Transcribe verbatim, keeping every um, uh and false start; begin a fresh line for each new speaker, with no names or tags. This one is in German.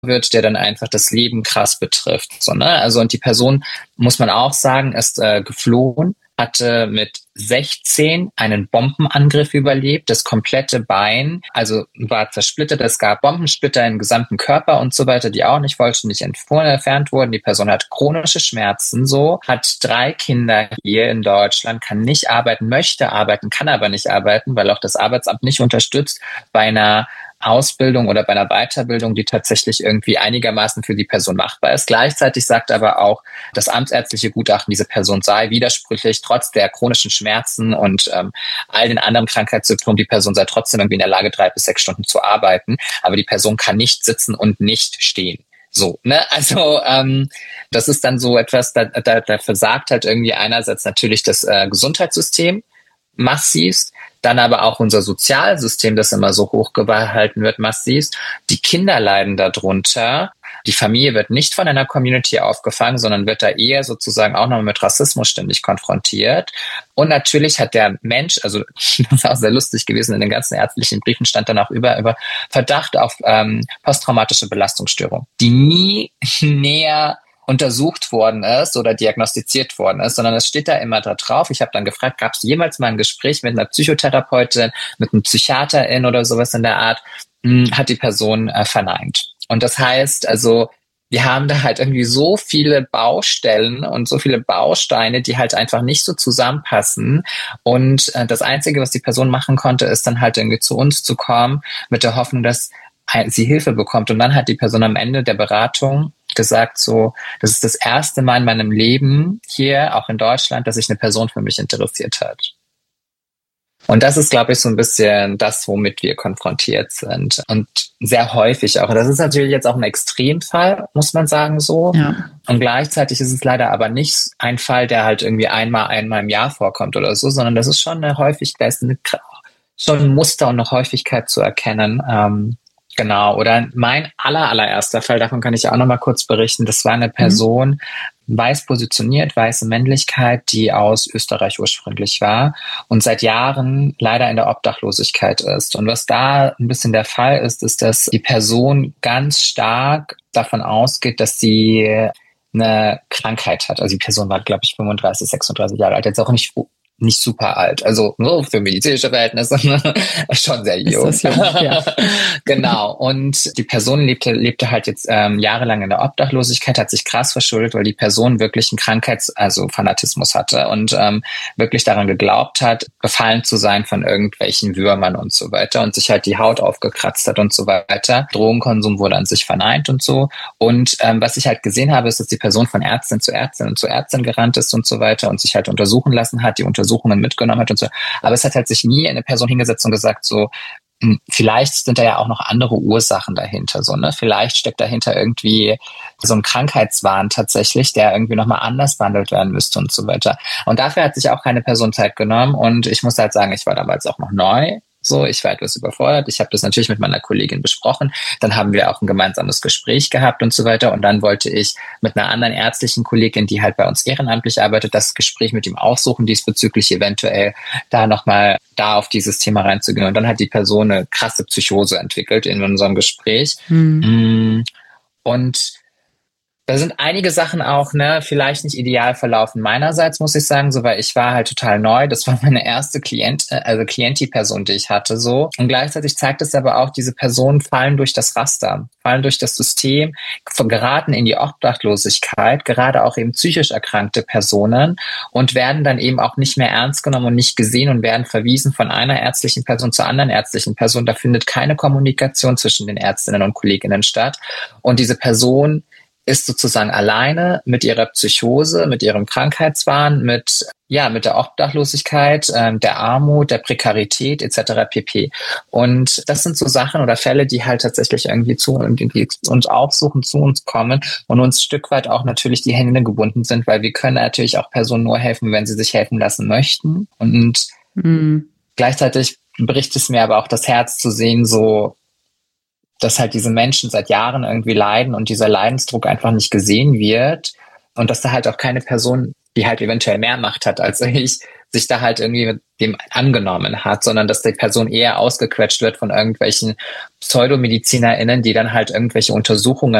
wird, der dann einfach das Leben krass betrifft. So, ne? Also, und die Person, muss man auch sagen, ist äh, geflohen, hatte mit sechzehn einen Bombenangriff überlebt, das komplette Bein, also war zersplittert, es gab Bombensplitter im gesamten Körper und so weiter, die auch nicht vollständig entfernt wurden. Die Person hat chronische Schmerzen, so, hat drei Kinder hier in Deutschland, kann nicht arbeiten, möchte arbeiten, kann aber nicht arbeiten, weil auch das Arbeitsamt nicht unterstützt bei einer Ausbildung oder bei einer Weiterbildung, die tatsächlich irgendwie einigermaßen für die Person machbar ist. Gleichzeitig sagt aber auch das amtsärztliche Gutachten, diese Person sei widersprüchlich, trotz der chronischen Schmerzen und ähm, all den anderen Krankheitssymptomen, die Person sei trotzdem irgendwie in der Lage, drei bis sechs Stunden zu arbeiten, aber die Person kann nicht sitzen und nicht stehen. So, ne, also ähm, das ist dann so etwas, da, da, da versagt halt irgendwie einerseits natürlich das äh, Gesundheitssystem massivst, dann aber auch unser Sozialsystem, das immer so hochgehalten wird, massivst. Die Kinder leiden darunter. Die Familie wird nicht von einer Community aufgefangen, sondern wird da eher sozusagen auch noch mit Rassismus ständig konfrontiert. Und natürlich hat der Mensch, also das ist auch sehr lustig gewesen, in den ganzen ärztlichen Briefen stand dann auch über, über Verdacht auf ähm, posttraumatische Belastungsstörung, die nie näher untersucht worden ist oder diagnostiziert worden ist, sondern es steht da immer da drauf. Ich habe dann gefragt, gab es jemals mal ein Gespräch mit einer Psychotherapeutin, mit einem Psychiaterin oder sowas in der Art, hm, hat die Person äh, verneint. Und das heißt, also wir haben da halt irgendwie so viele Baustellen und so viele Bausteine, die halt einfach nicht so zusammenpassen. Und äh, das Einzige, was die Person machen konnte, ist dann halt irgendwie zu uns zu kommen mit der Hoffnung, dass sie Hilfe bekommt. Und dann hat die Person am Ende der Beratung gesagt, so, das ist das erste Mal in meinem Leben hier, auch in Deutschland, dass sich eine Person für mich interessiert hat. Und das ist, glaube ich, so ein bisschen das, womit wir konfrontiert sind. Und sehr häufig auch. Das ist natürlich jetzt auch ein Extremfall, muss man sagen, so.
Ja.
Und gleichzeitig ist es leider aber nicht ein Fall, der halt irgendwie einmal, einmal im Jahr vorkommt oder so, sondern das ist schon eine Häufigkeit, ist eine, schon ein Muster und eine Häufigkeit zu erkennen. Ähm, Genau, oder mein aller, allererster Fall, davon kann ich auch noch mal kurz berichten, das war eine Person, mhm. weiß positioniert, weiße Männlichkeit, die aus Österreich ursprünglich war und seit Jahren leider in der Obdachlosigkeit ist. Und was da ein bisschen der Fall ist, ist, dass die Person ganz stark davon ausgeht, dass sie eine Krankheit hat. Also die Person war, glaube ich, fünfunddreißig, sechsunddreißig Jahre alt, jetzt auch nicht nicht super alt, also so für medizinische Verhältnisse schon sehr jung.
Ist das jung? Ja.
Genau. Und die Person lebte lebte halt jetzt ähm, jahrelang in der Obdachlosigkeit, hat sich krass verschuldet, weil die Person wirklich einen Krankheits-, also Fanatismus hatte und ähm, wirklich daran geglaubt hat, befallen zu sein von irgendwelchen Würmern und so weiter und sich halt die Haut aufgekratzt hat und so weiter. Drogenkonsum wurde an sich verneint und so. Und ähm, was ich halt gesehen habe, ist, dass die Person von Ärztin zu Ärztin und zu Ärztin gerannt ist und so weiter und sich halt untersuchen lassen hat, die Untersuchungen mitgenommen hat und so. Aber es hat halt sich nie eine Person hingesetzt und gesagt so, vielleicht sind da ja auch noch andere Ursachen dahinter, so, ne? Vielleicht steckt dahinter irgendwie so ein Krankheitswahn tatsächlich, der irgendwie nochmal anders behandelt werden müsste und so weiter. Und dafür hat sich auch keine Person Zeit genommen und ich muss halt sagen, ich war damals auch noch neu. So, ich war etwas überfordert. Ich habe das natürlich mit meiner Kollegin besprochen. Dann haben wir auch ein gemeinsames Gespräch gehabt und so weiter. Und dann wollte ich mit einer anderen ärztlichen Kollegin, die halt bei uns ehrenamtlich arbeitet, das Gespräch mit ihm aufsuchen, diesbezüglich eventuell da nochmal da auf dieses Thema reinzugehen. Und dann hat die Person eine krasse Psychose entwickelt in unserem Gespräch. Mhm. Und da sind einige Sachen auch, ne, vielleicht nicht ideal verlaufen meinerseits, muss ich sagen, so, weil ich war halt total neu. Das war meine erste Klient, also Klienti-Person, die ich hatte, so. Und gleichzeitig zeigt es aber auch, diese Personen fallen durch das Raster, fallen durch das System, geraten in die Obdachlosigkeit, gerade auch eben psychisch erkrankte Personen und werden dann eben auch nicht mehr ernst genommen und nicht gesehen und werden verwiesen von einer ärztlichen Person zur anderen ärztlichen Person. Da findet keine Kommunikation zwischen den Ärztinnen und Kolleginnen statt. Und diese Person ist sozusagen alleine mit ihrer Psychose, mit ihrem Krankheitswahn, mit ja mit der Obdachlosigkeit, äh, der Armut, der Prekarität et cetera pp. Und das sind so Sachen oder Fälle, die halt tatsächlich irgendwie zu die uns aufsuchen, zu uns kommen und uns ein Stück weit auch natürlich die Hände gebunden sind, weil wir können natürlich auch Personen nur helfen, wenn sie sich helfen lassen möchten. Und mhm. gleichzeitig bricht es mir aber auch das Herz zu sehen, so dass halt diese Menschen seit Jahren irgendwie leiden und dieser Leidensdruck einfach nicht gesehen wird und dass da halt auch keine Person, die halt eventuell mehr Macht hat als ich, sich da halt irgendwie dem angenommen hat, sondern dass die Person eher ausgequetscht wird von irgendwelchen PseudomedizinerInnen, die dann halt irgendwelche Untersuchungen